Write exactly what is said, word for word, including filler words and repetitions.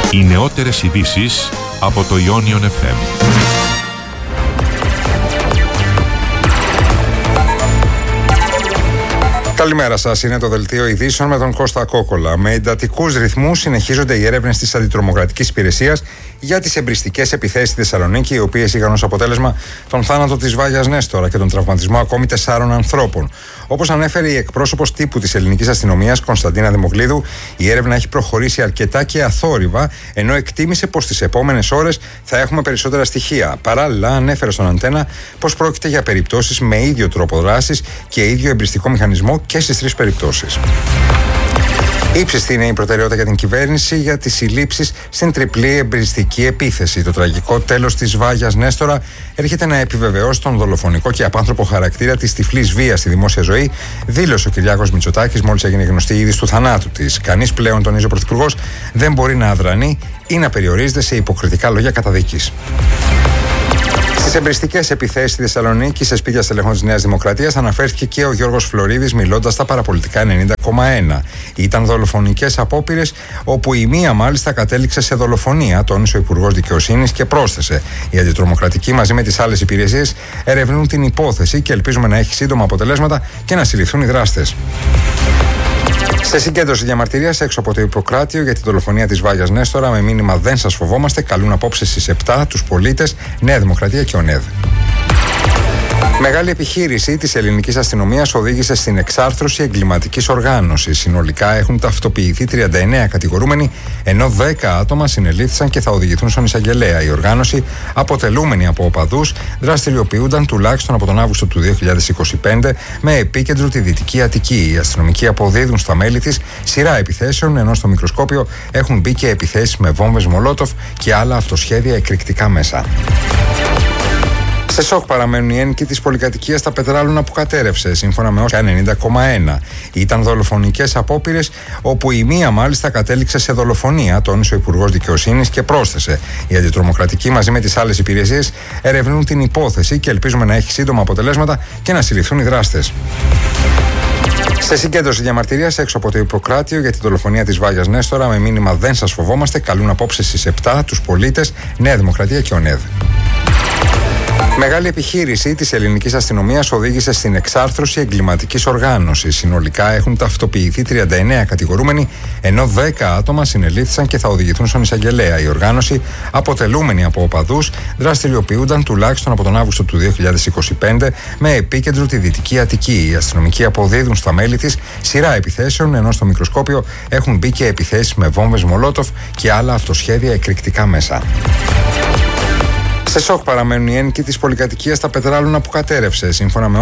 Οι νεότερες ειδήσεις από το Ionion εφ εμ. Καλημέρα σας. Είναι το δελτίο ειδήσεων με τον Κώστα Κόκολα. Με εντατικούς ρυθμούς συνεχίζονται οι έρευνες της Αντιτρομοκρατικής Υπηρεσίας για τις εμπριστικές επιθέσεις στη Θεσσαλονίκη, οι οποίες είχαν ως αποτέλεσμα τον θάνατο της Βάγιας Νέστορα και τον τραυματισμό ακόμη τεσσάρων ανθρώπων. Όπως ανέφερε η εκπρόσωπος τύπου της ελληνικής αστυνομίας, Κωνσταντίνα Δημοκλίδου, η έρευνα έχει προχωρήσει αρκετά και αθόρυβα, ενώ εκτίμησε πως τις επόμενες ώρες θα έχουμε περισσότερα στοιχεία. Παράλληλα, ανέφερε στον Αντένα πως πρόκειται για περιπτώσεις με ίδιο τρόπο δράσης και ίδιο εμπριστικό μηχανισμό και στις τρεις περιπτώσεις. Ύψιστη είναι η προτεραιότητα για την κυβέρνηση για τις συλλήψεις στην τριπλή εμπριστική επίθεση. Το τραγικό τέλος της Βάγιας Νέστορα έρχεται να επιβεβαιώσει τον δολοφονικό και απάνθρωπο χαρακτήρα της τυφλής βίας στη δημόσια ζωή, δήλωσε ο Κυριάκος Μητσοτάκης μόλις έγινε γνωστή η είδηση του θανάτου της. Κανείς πλέον, τονίζει ο Πρωθυπουργός, δεν μπορεί να αδρανεί ή να περιορίζεται σε υποκριτικά λόγια καταδίκης. Στις εμπριστικές επιθέσεις στη Θεσσαλονίκη σε σπίτια στελεχών της Νέας Δημοκρατίας αναφέρθηκε και ο Γιώργος Φλωρίδης, μιλώντας στα παραπολιτικά ενενήντα κόμμα ένα. Ήταν δολοφονικές απόπειρες, όπου η μία μάλιστα κατέληξε σε δολοφονία, τόνισε ο Υπουργός Δικαιοσύνης και πρόσθεσε: η Αντιτρομοκρατική μαζί με τις άλλες υπηρεσίες ερευνούν την υπόθεση και ελπίζουμε να έχει σύντομα αποτελέσματα και να συλληφθούν οι δράστες. Σε συγκέντρωση διαμαρτυρίας έξω από το Ιπποκράτειο για τη δολοφονία της Βάγιας Νέστορα με μήνυμα «Δεν σας φοβόμαστε», καλούν απόψε στις επτά τους πολίτες, Νέα Δημοκρατία και ο ΝΕΔ. Μεγάλη επιχείρηση της ελληνικής αστυνομίας οδήγησε στην εξάρθρωση εγκληματικής οργάνωσης. Συνολικά έχουν ταυτοποιηθεί τριάντα εννέα κατηγορούμενοι, ενώ δέκα άτομα συνελήφθησαν και θα οδηγηθούν στον εισαγγελέα. Η οργάνωση, αποτελούμενη από οπαδούς, δραστηριοποιούνταν τουλάχιστον από τον Αύγουστο του δύο χιλιάδες είκοσι πέντε με επίκεντρο τη Δυτική Αττική. Οι αστυνομικοί αποδίδουν στα μέλη της σειρά επιθέσεων, ενώ στο μικροσκόπιο έχουν μπει και επιθέσεις με βόμβες Μολότοφ και άλλα αυτοσχέδια εκρηκτικά μέσα. Σε σοκ παραμένουν οι ένοικοι της πολυκατοικίας στα Πετράλουνα που κατέρευσε, σύμφωνα με όσα ενενήντα κόμμα ένα. Ήταν δολοφονικές απόπειρες, όπου η μία μάλιστα κατέληξε σε δολοφονία, τόνισε ο Υπουργός Δικαιοσύνης και πρόσθεσε: η Αντιτρομοκρατική μαζί με τις άλλες υπηρεσίες ερευνούν την υπόθεση και ελπίζουμε να έχει σύντομα αποτελέσματα και να συλληφθούν οι δράστες. Σε συγκέντρωση διαμαρτυρίας έξω από το Ιπποκράτειο για τη δολοφονία της Βάγιας Νέστορα με μήνυμα «Δεν σας φοβόμαστε», καλούν απόψε στις επτά τους πολίτες, Νέα Δημοκρατία και ο ΝΕΔ. Μεγάλη επιχείρηση της ελληνικής αστυνομίας οδήγησε στην εξάρθρωση εγκληματικής οργάνωσης. Συνολικά έχουν ταυτοποιηθεί τριάντα εννέα κατηγορούμενοι, ενώ δέκα άτομα συνελήφθησαν και θα οδηγηθούν στον εισαγγελέα. Η οργάνωση, αποτελούμενη από οπαδούς, δραστηριοποιούνταν τουλάχιστον από τον Αύγουστο του δύο χιλιάδες είκοσι πέντε με επίκεντρο τη Δυτική Αττική. Οι αστυνομικοί αποδίδουν στα μέλη της σειρά επιθέσεων, ενώ στο μικροσκόπιο έχουν μπει και επιθέσεις με βόμβες Μολότοφ και άλλα αυτοσχέδια εκρηκτικά μέσα. Σε σοκ παραμένουν οι ένοικοι της πολυκατοικίας στα Πετράλουνα που κατέρευσε, σύμφωνα με